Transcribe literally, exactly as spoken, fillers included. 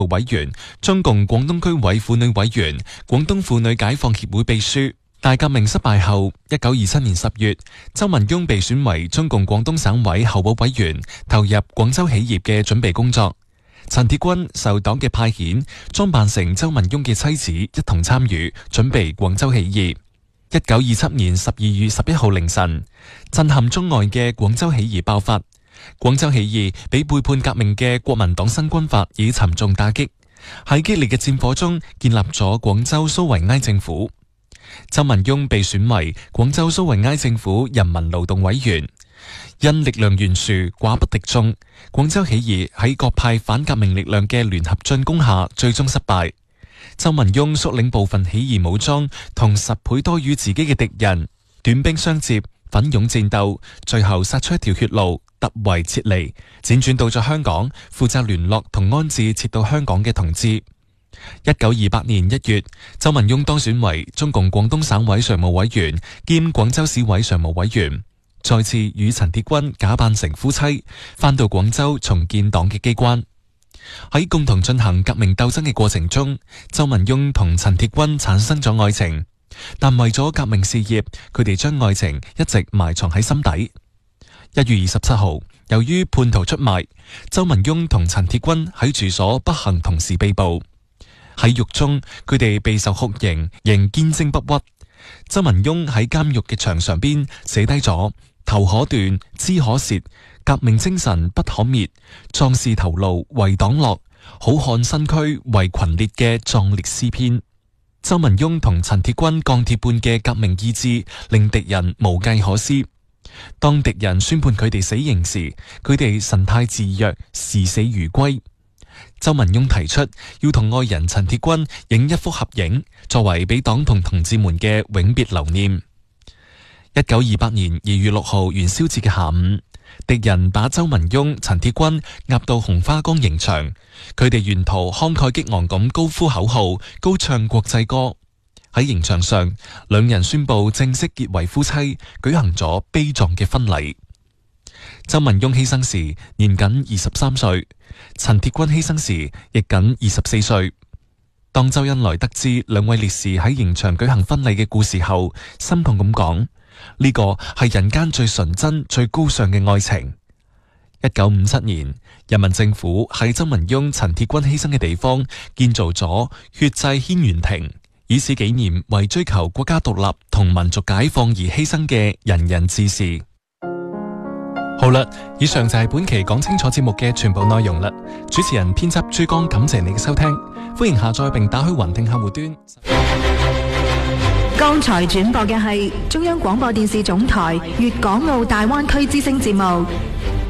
委員、中共廣東區委婦女委員、廣東婦女解放協會秘書。大革命失敗後，一九二七年十月，周文雍被選為中共廣東省委候補委員，投入廣州起義嘅準備工作。陳鐵軍受黨嘅派遣，裝扮成周文雍嘅妻子，一同參與準備廣州起義。一九二七年十二月十一號凌晨，震撼中外嘅廣州起義爆發。廣州起義俾背叛革命嘅國民黨新軍閥以沉重打擊，喺激烈嘅戰火中建立咗廣州蘇維埃政府。周文雍被選為廣州蘇維埃政府人民勞動委員，因力量懸殊，寡不敵眾，廣州起義喺各派反革命力量嘅聯合進攻下，最終失敗。周文雍率領部分起義武裝同十倍多於自己嘅敵人，短兵相接，奮勇戰鬥，最後殺出一條血路，突圍撤離，輾轉到咗香港，負責聯絡同安置撤到香港嘅同志。一九二八年一月，周文雍當選為中共廣東省委常務委員兼廣州市委常務委員，再次與陳鐵軍假扮成夫妻，返到廣州重建黨嘅機關。喺共同進行革命鬥爭嘅過程中，周文雍同陳鐵軍產生咗愛情，但為咗革命事業，佢哋將愛情一直埋藏喺心底。一月二十七號，由於叛徒出賣，周文雍同陳鐵軍喺住所不幸同時被捕。喺獄中，佢哋備受酷刑，仍堅貞不屈。周文雍喺監獄嘅牆上邊寫低咗頭可斷，肢可折，革命精神不可滅，壯士頭顱為黨樂，好漢身軀為群烈嘅壯烈詩篇。周文雍同陳鐵軍鋼鐵般嘅革命意志，令敵人無計可施。當敵人宣判佢哋死刑時，佢哋神態自若，視死如歸。周文雍提出要同愛人陳鐵軍影一幅合影，作為俾黨同同志們嘅永別留念。一九二八年二月六號元宵節嘅下午，敵人把周文雍、陳鐵軍押到紅花崗刑場，佢哋沿途慷慨激昂咁高呼口號，高唱國際歌。喺刑場上，兩人宣布正式結為夫妻，舉行咗悲壯嘅婚禮。周文雍犧牲時年僅二十三歲，陳鐵軍犧牲時亦僅二十四歲。當周恩來得知兩位烈士喺刑場舉行婚禮嘅故事後，心痛咁講：呢個係人間最純真、最高尚嘅愛情。一九五七年，人民政府喺周文雍、陳鐵軍犧牲嘅地方建造咗血祭軒轅亭，以此紀念為追求國家獨立同民族解放而犧牲嘅仁人志士。好啦，以上就係本期講清楚節目嘅全部內容啦。主持人編輯珠江，感謝你嘅收聽，歡迎下載並打開雲聽客戶端。 剛才轉播嘅係中央廣播電視總台粵港澳大灣區之聲節目。